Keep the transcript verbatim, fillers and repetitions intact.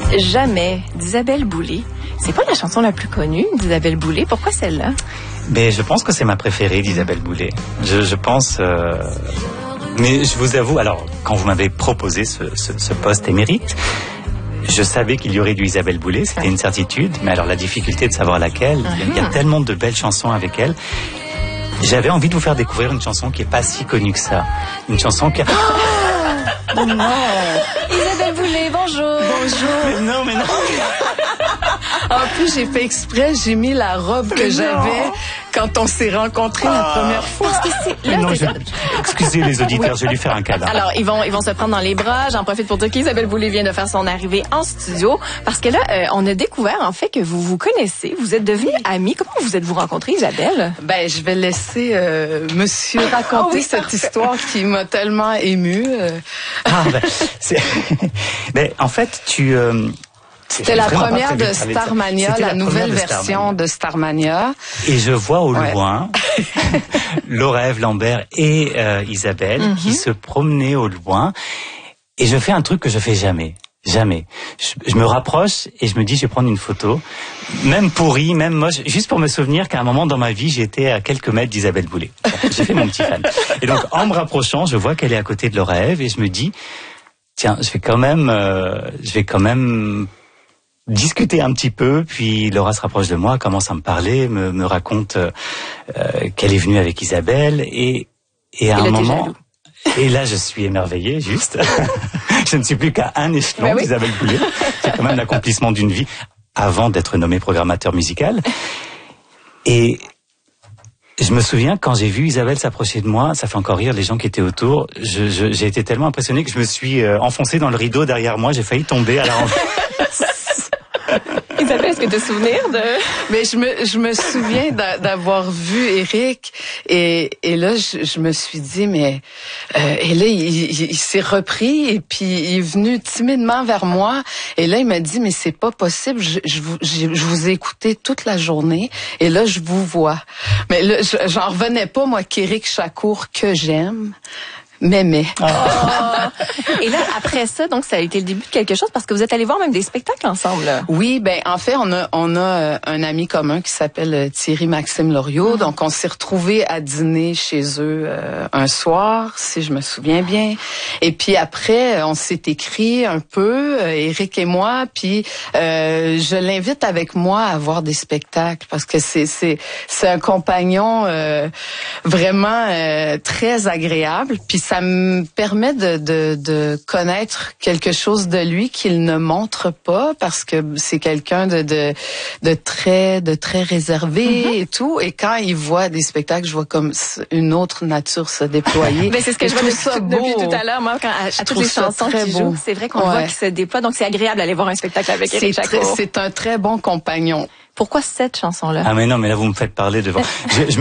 Jamais d'Isabelle Boulay. C'est pas la chanson la plus connue d'Isabelle Boulay. Pourquoi celle-là? Mais je pense que c'est ma préférée d'Isabelle Boulay. Je, je pense... Euh... Mais je vous avoue, alors, quand vous m'avez proposé ce, ce, ce poste émérite, je savais qu'il y aurait du Isabelle Boulay, c'était une certitude. Mais alors, la difficulté de savoir laquelle, uh-huh. il y a tellement de belles chansons avec elle. J'avais envie de vous faire découvrir une chanson qui est pas si connue que ça. Une chanson qui... Oh non! Isabelle Boulay, bonjour! Bonjour! Mais non, mais non! En plus, j'ai fait exprès, j'ai mis la robe que mais j'avais non. quand on s'est rencontrés oh. la première fois. Parce que c'est... Là, non, je... Excusez les auditeurs, oui. je vais lui faire un câlin. Alors, ils vont, ils vont se prendre dans les bras. J'en profite pour dire qu'Isabelle Boulay vient de faire son arrivée en studio. Parce que là, euh, on a découvert, en fait, que vous vous connaissez. Vous êtes devenus amis. Comment vous êtes-vous rencontrés, Isabelle? Ben, je vais laisser euh, monsieur raconter oh, oui, cette parfait. histoire qui m'a tellement émue. Euh... Ah, ben, c'est... ben, en fait, tu... Euh... C'était la première de Starmania, la, la nouvelle version de Starmania. Et je vois au ouais. loin Laura Ève Lambert et euh, Isabelle mm-hmm. qui se promenaient au loin. Et je fais un truc que je fais jamais. Jamais. Je, je me rapproche et je me dis je vais prendre une photo, même pourrie, même moche, juste pour me souvenir qu'à un moment dans ma vie j'étais à quelques mètres d'Isabelle Boulay. Bon, j'ai fait mon petit fan. Et donc en me rapprochant, je vois qu'elle est à côté de Laura Ève et je me dis tiens, je vais quand même, euh, je vais quand même discuter un petit peu, puis Laura se rapproche de moi, commence à me parler, me, me raconte euh, qu'elle est venue avec Isabelle et, et à Il un moment... Jaloux. Et là, je suis émerveillé, juste. Je ne suis plus qu'à un échelon ben oui. d'Isabelle Boulay. C'est quand même l'accomplissement d'une vie avant d'être nommé programmateur musical. Et je me souviens, quand j'ai vu Isabelle s'approcher de moi, ça fait encore rire les gens qui étaient autour, je, je, j'ai été tellement impressionné que je me suis euh, enfoncé dans le rideau derrière moi, j'ai failli tomber à la renverse. Isabelle, est-ce que tu te souviens de... Mais je me, je me souviens d'avoir vu Éric et, et là, je, je me suis dit, mais... Euh, et là, il, il, il s'est repris et puis il est venu timidement vers moi et là, il m'a dit, mais c'est pas possible, je, je, vous, je, je vous ai écouté toute la journée et là, je vous vois. Mais là, je, j'en revenais pas, moi, qu'Éric Chacour, que j'aime... M'aimait. Oh. Et là, après ça, donc ça a été le début de quelque chose parce que vous êtes allés voir même des spectacles ensemble. Là. Oui, ben en fait, on a on a euh, un ami commun qui s'appelle Thierry Maxime Loriot. Mm. Donc on s'est retrouvés à dîner chez eux euh, un soir, si je me souviens bien. Et puis après, on s'est écrit un peu, euh, Éric et moi. Puis euh, je l'invite avec moi à voir des spectacles parce que c'est c'est c'est un compagnon euh, vraiment euh, très agréable. Puis ça me permet de, de, de connaître quelque chose de lui qu'il ne montre pas parce que c'est quelqu'un de, de, de très, de très réservé mm-hmm. et tout. Et quand il voit des spectacles, je vois comme une autre nature se déployer. Mais c'est ce que je, je vois depuis, tout, depuis tout à l'heure, moi, quand, à, à toutes les chansons qu'il joue. C'est vrai qu'on ouais. voit qu'il se déploie, donc c'est agréable d'aller voir un spectacle avec Éric Chacour. C'est un très bon compagnon. Pourquoi cette chanson-là? Ah mais non, mais là vous me faites parler devant... je, je